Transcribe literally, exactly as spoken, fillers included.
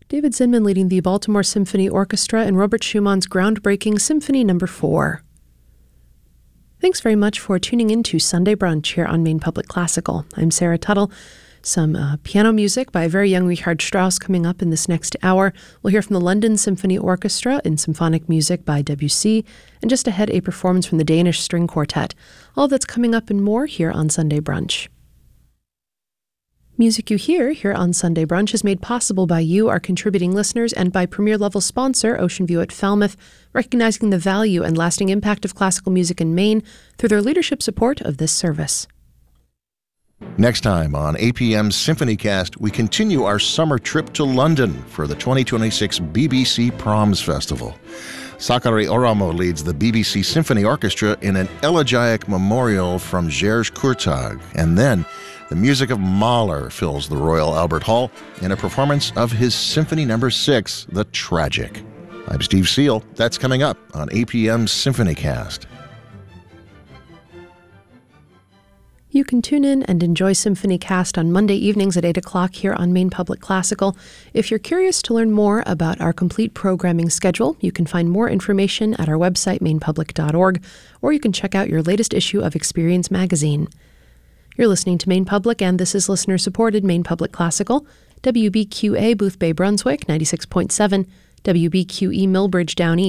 David Zinman leading the Baltimore Symphony Orchestra in Robert Schumann's groundbreaking Symphony Number four. Thanks very much for tuning in to Sunday Brunch here on Maine Public Classical. I'm Sarah Tuttle. Some uh, piano music by a very young Richard Strauss coming up in this next hour. We'll hear from the London Symphony Orchestra in symphonic music by Debussy, and just ahead a performance from the Danish String Quartet. All that's coming up and more here on Sunday Brunch. Music you hear here on Sunday Brunch is made possible by you, our contributing listeners, and by premier-level sponsor Ocean View at Falmouth, recognizing the value and lasting impact of classical music in Maine through their leadership support of this service. Next time on A P M's SymphonyCast, we continue our summer trip to London for the twenty twenty-six B B C Proms Festival. Sakari Oramo leads the B B C Symphony Orchestra in an elegiac memorial from Georges Courtag, and then the music of Mahler fills the Royal Albert Hall in a performance of his Symphony Number six, The Tragic. I'm Steve Seal. That's coming up on A P M's SymphonyCast. You can tune in and enjoy SymphonyCast on Monday evenings at eight o'clock here on Maine Public Classical. If you're curious to learn more about our complete programming schedule, you can find more information at our website, maine public dot org, or you can check out your latest issue of Experience magazine. You're listening to Maine Public, and this is listener-supported Maine Public Classical, W B Q A Booth Bay, Brunswick, ninety-six point seven, W B Q E Millbridge Down East.